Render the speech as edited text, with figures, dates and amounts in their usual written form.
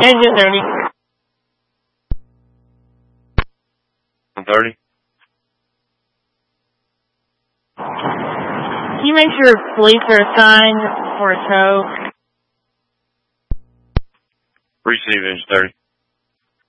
Engine 30. 30. Can you make sure police are assigned for a tow? Receive engine 30.